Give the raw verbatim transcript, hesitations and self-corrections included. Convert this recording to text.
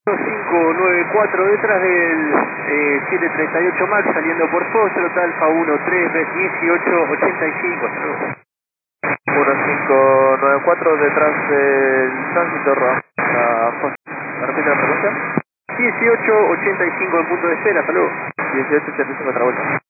cinco nueve cuatro detrás del eh, siete treinta y ocho Max saliendo por Foster, Alfa uno tres dieciocho ochenta y cinco. uno cinco nueve cuatro detrás del tránsito rojo. ¿Me repite la frecuencia? dieciocho ochenta y cinco en punto de espera, hasta luego. dieciocho ochenta y cinco otra vuelta.